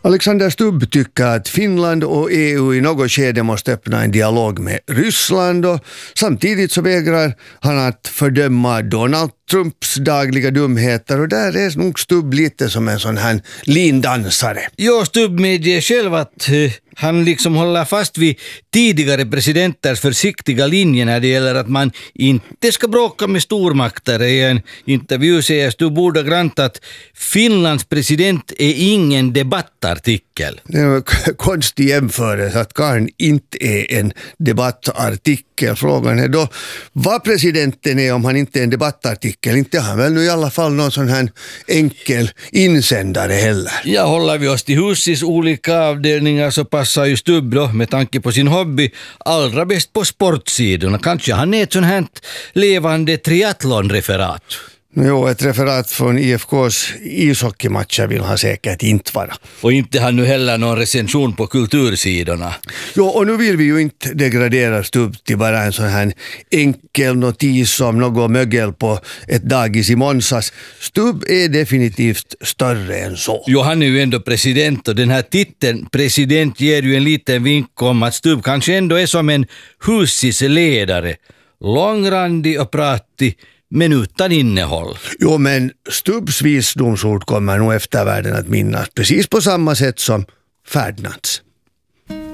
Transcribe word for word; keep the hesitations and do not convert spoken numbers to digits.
Alexander Stubb tycker att Finland och E U i något skede måste öppna en dialog med Ryssland, och samtidigt så vägrar han att fördöma Donald Trumps dagliga dumheter, och där är nog Stubb lite som en sån här lindansare. Jo, Stubb medger själv att eh, han liksom håller fast vid tidigare presidenters försiktiga linje när det gäller att man inte ska bråka med stormakter. I en intervju säger Stubb ordagrant att Finlands president är ingen debattartikel. Det är en konstig jämförelse att Karn inte är en debattartikel. Frågan är då vad presidenten är om han inte är en debattartikel. Inte har han väl nu i alla fall någon sån här enkel insändare heller. Ja, håller vi oss till husets olika avdelningar så passar ju Stubb då, med tanke på sin hobby, allra bäst på sportsidorna. Kanske han är ett sånt här levande triathlonreferat. Jo, ett referat från I F K:s ishockeymatcher vill han säkert inte vara. Och inte har nu heller någon recension på kultursidorna. Jo, och nu vill vi ju inte degradera Stubb till bara en sån här enkel notis om något mögel på ett dagis i Månsas. Stubb är definitivt större än så. Jo, han är ju ändå president, och den här titeln president ger ju en liten vink om att Stubb kanske ändå är som en husis ledare. Långrandig och pratig, men utan innehåll. Jo, men Stubbs visdomsord kommer nog eftervärlden att minnas precis på samma sätt som Ferdinands.